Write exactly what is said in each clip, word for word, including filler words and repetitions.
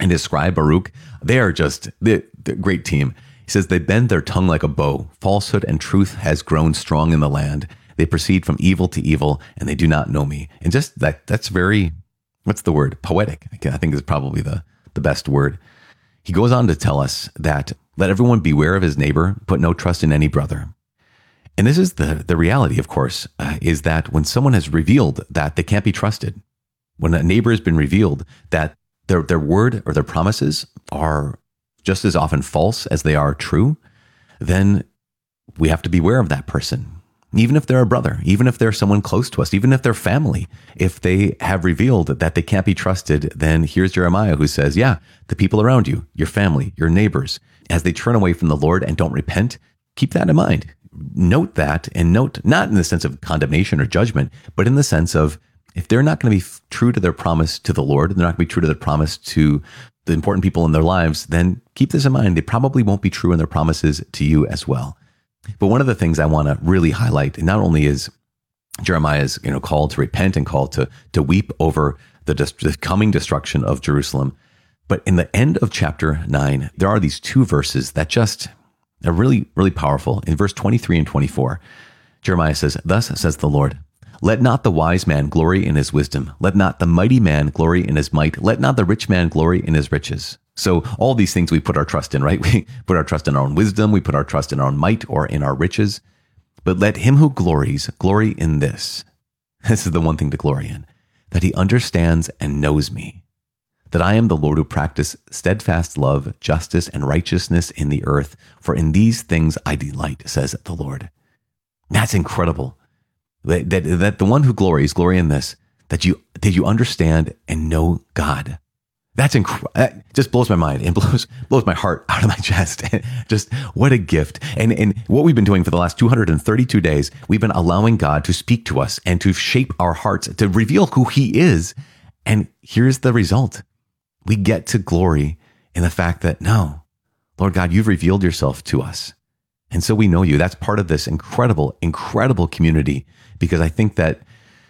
and his scribe Baruch, they are just the great team. He says, they bend their tongue like a bow. Falsehood and truth has grown strong in the land. They proceed from evil to evil, and they do not know me. And just that, that's very, what's the word? Poetic, I think is probably the, the best word. He goes on to tell us that let everyone beware of his neighbor, put no trust in any brother. And this is the, the reality, of course, uh, is that when someone has revealed that they can't be trusted, when a neighbor has been revealed that their, their word or their promises are just as often false as they are true, then we have to beware of that person. Even if they're a brother, even if they're someone close to us, even if they're family, if they have revealed that they can't be trusted, then here's Jeremiah who says, yeah, the people around you, your family, your neighbors, as they turn away from the Lord and don't repent, keep that in mind. Note that, and note not in the sense of condemnation or judgment, but in the sense of if they're not going to be f- true to their promise to the Lord, they're not going to be true to their promise to the important people in their lives, then keep this in mind. They probably won't be true in their promises to you as well. But one of the things I want to really highlight, not only is Jeremiah's, you know, call to repent and call to to weep over the, dis- the coming destruction of Jerusalem, but in the end of chapter nine, there are these two verses that just are really, really powerful. In verse twenty-three and twenty-four, Jeremiah says, "Thus says the Lord, let not the wise man glory in his wisdom. Let not the mighty man glory in his might. Let not the rich man glory in his riches." So all these things we put our trust in, right? We put our trust in our own wisdom. We put our trust in our own might or in our riches. But let him who glories glory in this. This is the one thing to glory in, that he understands and knows me, that I am the Lord who practice steadfast love, justice, and righteousness in the earth. For in these things I delight, says the Lord. That's incredible. That, that, that the one who glories, glory in this, that you, that you understand and know God. That's incredible. That just blows my mind and blows blows my heart out of my chest. Just what a gift. And and what we've been doing for the last two hundred thirty-two days, we've been allowing God to speak to us and to shape our hearts, to reveal who he is. And here's the result. We get to glory in the fact that, no, Lord God, you've revealed yourself to us. And so we know you. That's part of this incredible, incredible community, because I think that,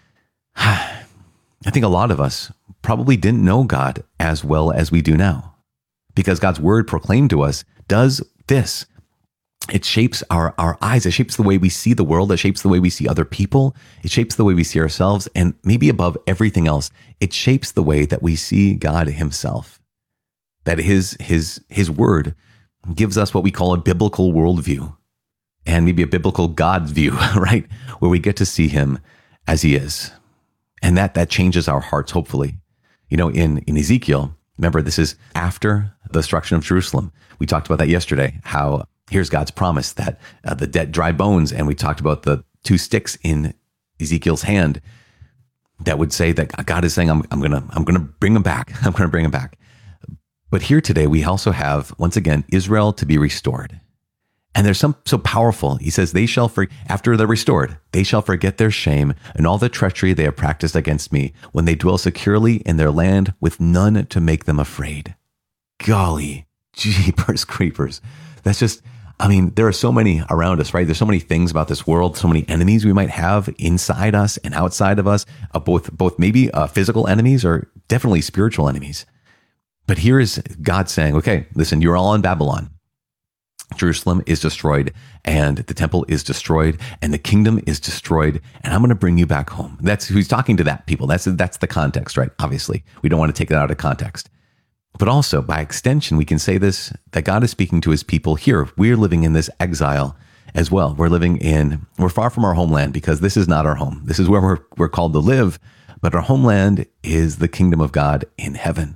I think a lot of us probably didn't know God as well as we do now, because God's word proclaimed to us does this. It shapes our, our eyes. It shapes the way we see the world. It shapes the way we see other people. It shapes the way we see ourselves. And maybe above everything else, it shapes the way that we see God himself. That his, his, his word gives us what we call a biblical worldview, and maybe a biblical God view, right? Where we get to see him as he is. And that, that changes our hearts, hopefully. You know, in, in Ezekiel, remember, this is after the destruction of Jerusalem. We talked about that yesterday, how here's God's promise that uh, the dead, dry bones, and we talked about the two sticks in Ezekiel's hand that would say that God is saying, I'm, I'm going to, I'm going to bring them back. I'm going to bring them back. But here today, we also have, once again, Israel to be restored. And there's some so powerful. He says, they shall, for, after they're restored, they shall forget their shame and all the treachery they have practiced against me when they dwell securely in their land with none to make them afraid. Golly, jeepers creepers. That's just, I mean, there are so many around us, right? There's so many things about this world, so many enemies we might have inside us and outside of us, uh, both, both maybe uh, physical enemies or definitely spiritual enemies. But here is God saying, okay, listen, you're all in Babylon. Jerusalem is destroyed, and the temple is destroyed, and the kingdom is destroyed, and I'm going to bring you back home. That's who's talking to that people. That's that's the context, right? Obviously, we don't want to take that out of context. But also, by extension, we can say this, that God is speaking to his people here. We're living in this exile as well. We're living in, we're far from our homeland because this is not our home. This is where we're, we're called to live, but our homeland is the kingdom of God in heaven.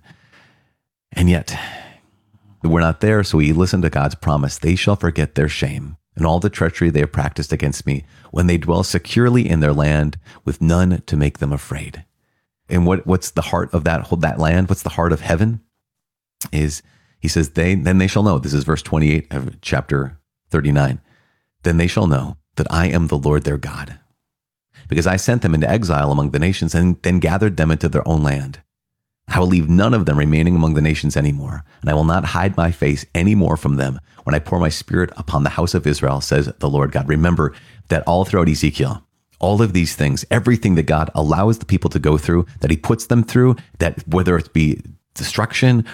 And yet, we're not there, so we listen to God's promise. They shall forget their shame and all the treachery they have practiced against me when they dwell securely in their land with none to make them afraid. And what, what's the heart of that, that land? What's the heart of heaven? Is he says, they, then they shall know. This is verse twenty-eight of chapter thirty-nine. Then they shall know that I am the Lord their God, because I sent them into exile among the nations and then gathered them into their own land. I will leave none of them remaining among the nations anymore, and I will not hide my face any more from them when I pour my spirit upon the house of Israel, says the Lord God. Remember that all throughout Ezekiel, all of these things, everything that God allows the people to go through, that he puts them through, that whether it be destruction